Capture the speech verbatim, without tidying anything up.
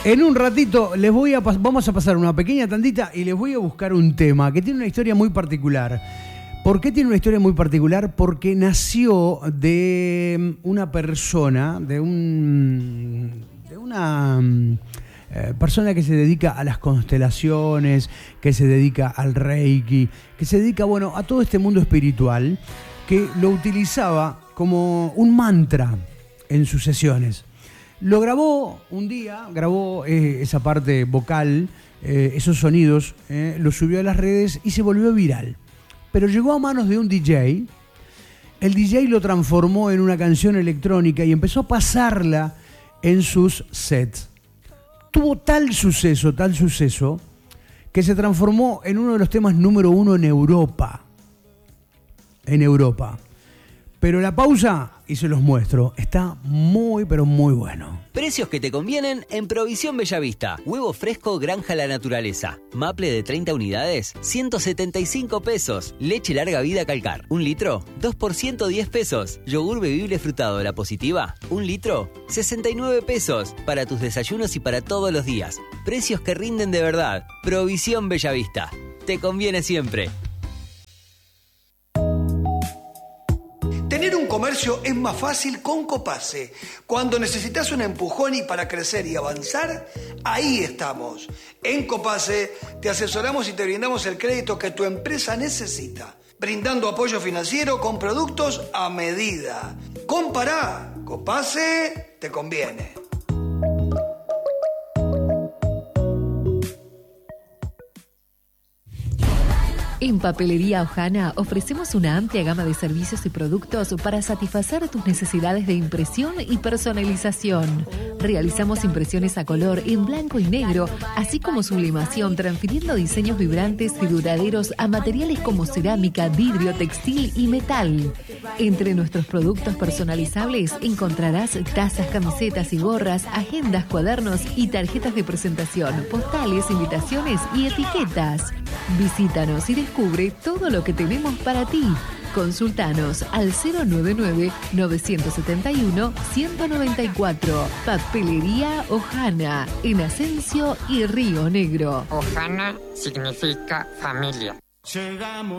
En un ratito les voy a vamos a pasar una pequeña tandita y les voy a buscar un tema que tiene una historia muy particular. ¿Por qué tiene una historia muy particular? Porque nació de una persona, de un de una eh, persona que se dedica a las constelaciones, que se dedica al Reiki, que se dedica, bueno, a todo este mundo espiritual, que lo utilizaba como un mantra en sus sesiones. Lo grabó un día, grabó eh, esa parte vocal, eh, esos sonidos, eh, lo subió a las redes y se volvió viral. Pero llegó a manos de un D J, el D J lo transformó en una canción electrónica y empezó a pasarla en sus sets. Tuvo tal suceso, tal suceso, que se transformó en uno de los temas número uno en Europa. En Europa. Pero la pausa, y se los muestro, está muy, pero muy bueno. Precios que te convienen en Provisión Bellavista. Huevo fresco Granja La Naturaleza. Maple de treinta unidades, ciento setenta y cinco pesos. Leche larga vida Calcar. Un litro, dos por ciento diez pesos. Yogur bebible frutado La Positiva. Un litro, sesenta y nueve pesos. Para tus desayunos y para todos los días. Precios que rinden de verdad. Provisión Bellavista. Te conviene siempre. Tener un comercio es más fácil con Copase. Cuando necesitas un empujón y para crecer y avanzar, ahí estamos. En Copase te asesoramos y te brindamos el crédito que tu empresa necesita, brindando apoyo financiero con productos a medida. Compará, Copase te conviene. En Papelería Ojana ofrecemos una amplia gama de servicios y productos para satisfacer tus necesidades de impresión y personalización. Realizamos impresiones a color en blanco y negro, así como sublimación, transfiriendo diseños vibrantes y duraderos a materiales como cerámica, vidrio, textil y metal. Entre nuestros productos personalizables encontrarás tazas, camisetas y gorras, agendas, cuadernos y tarjetas de presentación, postales, invitaciones y etiquetas. Visítanos y descubre todo lo que tenemos para ti. Consultanos al cero nueve nueve, nueve siete uno, uno cero nueve cuatro. Papelería Ojana, en Asensio y Río Negro. Ojana significa familia. Llegamos.